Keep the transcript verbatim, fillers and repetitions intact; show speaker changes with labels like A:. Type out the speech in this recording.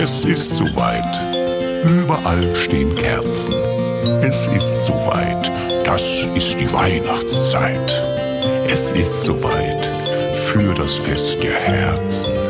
A: Es ist soweit. Überall stehen Kerzen. Es ist soweit. Das ist die Weihnachtszeit. Es ist soweit für das Fest der Herzen.